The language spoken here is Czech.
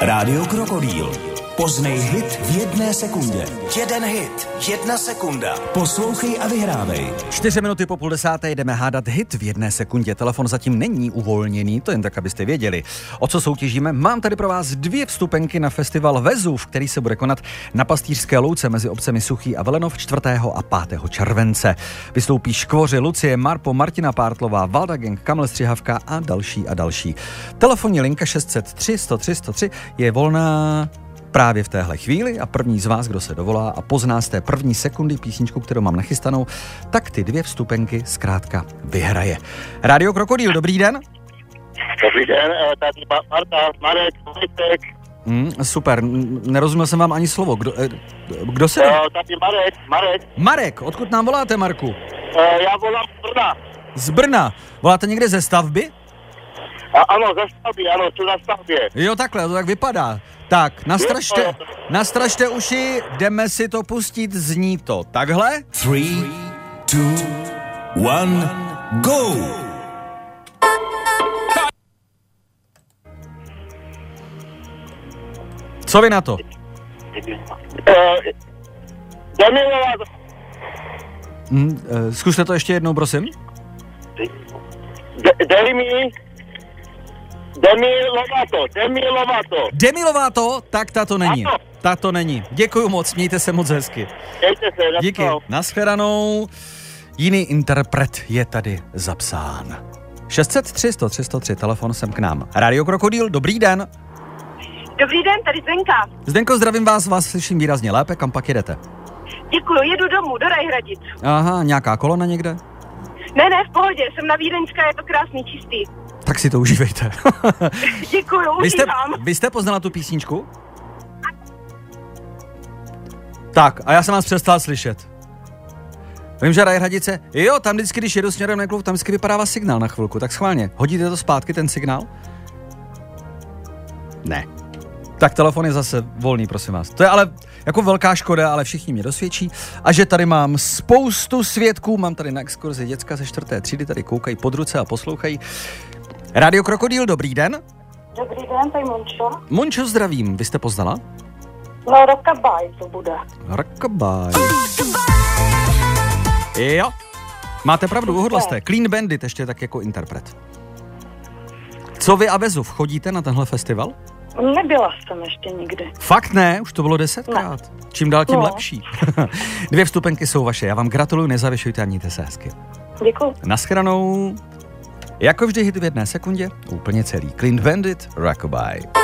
Rádio Krokodýl. Poznej hit v 1 sekundě. Jeden hit, 1 sekunda. Poslouchej a vyhrávej. 4 minuty po 9:30 jdeme hádat hit v 1 sekundě. Telefon zatím není uvolněný, to jen tak, abyste věděli. O co soutěžíme? Mám tady pro vás 2 vstupenky na festival Vezuv, který se bude konat na Pastýřské louce mezi obcemi Suchý a Velenov 4. a 5. července. Vystoupí Škvoři, Lucie, Marpo, Martina Pártlová, Valda Gang, Kamil Střihavka a další a další. Telefonní linka 603 103 103 je volná právě v téhle chvíli a první z vás, kdo se dovolá a pozná z té první sekundy písničku, kterou mám nachystanou, tak ty 2 vstupenky zkrátka vyhraje. Rádio Krokodýl, dobrý den. Dobrý den, tady Marta, Marek, Vojtek. Super, nerozuměl jsem vám ani slovo. Kdo se... Tady Marek. Marek, odkud nám voláte, Marku? Já volám z Brna. Z Brna. Voláte někde ze stavby? Ano, ze stavby, ano, tu na stavbě. Jo, takhle, to tak vypadá. Tak, nastražte uši, jdeme si to pustit, zní to takhle. 3, 2, 1, go! Co vy na to? Demi Lovato. Zkuste to ještě jednou, prosím. Demi Lovato, tak ta to není. Ta to není. Děkuju moc, mějte se moc hezky. Díky, nashledanou. Jiný interpret je tady zapsán. 603 103 103, telefon sem k nám. Rádio Krokodýl, dobrý den. Dobrý den, tady Zdenka. Zdenko, zdravím vás slyším výrazně lépe, kam pak jedete? Děkuju, jedu domů, do Rajhradic. Aha, nějaká kolona někde? Ne, v pohodě, jsem na Vídeňská, je to krásný, čistý. Tak si to užívejte. Děkuju, užívám. Vy jste poznala tu písničku? Tak, a já jsem vás přestal slyšet. Vím, že Rajhradice, jo, tam vždycky, když jedu směrem na Klub, tam vždycky vypadává signál na chvilku, tak schválně. Hodíte to zpátky, ten signál? Ne. Tak telefon je zase volný, prosím vás. To je ale jako velká škoda, ale všichni mě dosvědčí. A že tady mám spoustu svědků, mám tady na exkurzi děcka ze 4. třídy, tady koukají pod ruce a poslouchají. Rádio Krokodýl, dobrý den. Dobrý den, tady Mončo. Mončo, zdravím, vy jste poznala? No, Rockabye to bude. Rockabye. Jo, máte pravdu, uhodla jste. Clean Bandit ještě tak jako interpret. Co vy a Vezuv, chodíte na tenhle festival? Nebyla jsem ještě nikdy. Fakt ne? Už to bylo 10krát. Ne. Čím dál tím lepší. 2 vstupenky jsou vaše. Já vám gratuluju, nezavěšujte a mějte se hezky. Děkuji. Nashledanou. Jako vždy hit v 1 sekundě, úplně celý. Clean Bandit, Rockabye.